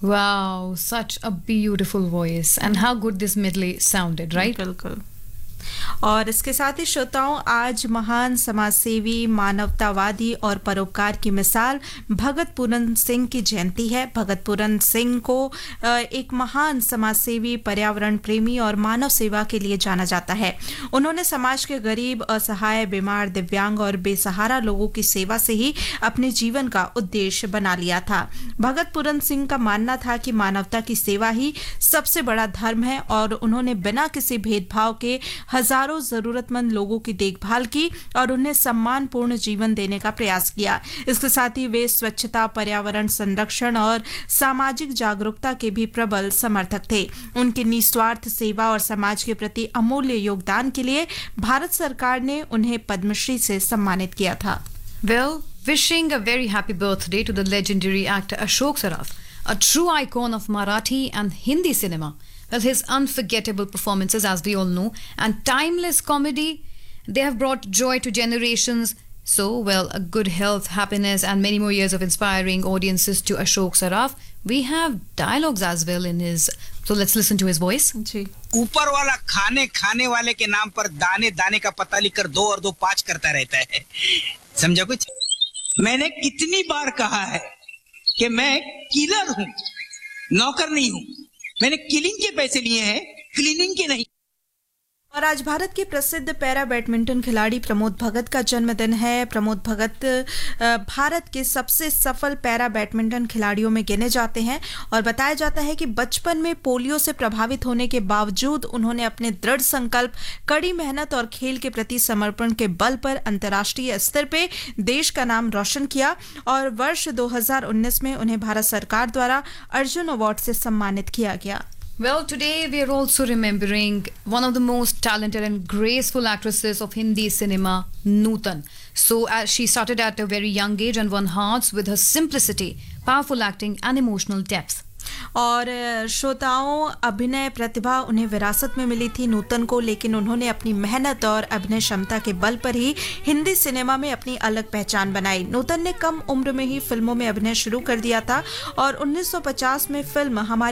Wow, such a beautiful voice, and how good this medley sounded, right? बिल्कुल। और इसके साथ ही श्रोताओं, आज महान समाजसेवी, मानवतावादी और परोपकार की मिसाल भगत पूरन सिंह की जयंती है। भगत पूरन सिंह को एक महान समाजसेवी, पर्यावरण प्रेमी और मानव सेवा के लिए जाना जाता है। उन्होंने समाज के गरीब, असहाय, बीमार, दिव्यांग और बेसहारा लोगों की सेवा से ही अपने जीवन का उद्देश्य बना लिया था। भगत पूरन सिंह का मानना था कि मानवता की सेवा ही सबसे बड़ा धर्म है और उन्होंने बिना किसी भेदभाव के हजारों जरूरतमंद लोगों की देखभाल की और उन्हें सम्मानपूर्ण जीवन देने का प्रयास किया। इसके साथ ही वे स्वच्छता, पर्यावरण संरक्षण और सामाजिक जागरूकता के भी प्रबल समर्थक थे। उनकी निस्वार्थ सेवा और समाज के प्रति अमूल्य योगदान के लिए भारत सरकार ने उन्हें पद्मश्री से सम्मानित किया था। Well, wishing a very happy birthday to the legendary actor Ashok Saraf, a true icon of Marathi and Hindi cinema. Well, his unforgettable performances, as we all know, and timeless comedy, they have brought joy to generations. So, well, a good health, happiness, and many more years of inspiring audiences to Ashok Saraf. We have dialogues as well in his. So let's listen to his voice. जी। ऊपर वाला खाने वाले के नाम पर दाने दाने का पता लिखकर 2 और 2 5 करता रहता है। समझा कुछ? मैंने कितनी बार कहा है कि मैं किलर हूं, नौकर नहीं हूं। मैंने किलिंग के पैसे लिए हैं, क्लीनिंग के नहीं। और आज भारत के प्रसिद्ध पैरा बैडमिंटन खिलाड़ी प्रमोद भगत का जन्मदिन है। प्रमोद भगत भारत के सबसे सफल पैरा बैडमिंटन खिलाड़ियों में गिने जाते हैं और बताया जाता है कि बचपन में पोलियो से प्रभावित होने के बावजूद उन्होंने अपने दृढ़ संकल्प, कड़ी मेहनत और खेल के प्रति समर्पण के बल पर अंतर्राष्ट्रीय स्तर पे देश का नाम रोशन किया और वर्ष 2019 में उन्हें भारत सरकार द्वारा अर्जुन अवार्ड से सम्मानित किया गया। Well, today we are also remembering one of the most talented and graceful actresses of Hindi cinema, Nutan. So, as she started at a very young age and won hearts with her simplicity, powerful acting and emotional depth. और श्रोताओं, अभिनय प्रतिभा उन्हें विरासत में मिली थी नूतन को, लेकिन उन्होंने अपनी मेहनत और अभिनय क्षमता के बल पर ही हिंदी सिनेमा में अपनी अलग पहचान बनाई। नूतन ने कम उम्र में ही फिल्मों में अभिनय शुरू कर दिया था और 1950 में फिल्म हमारी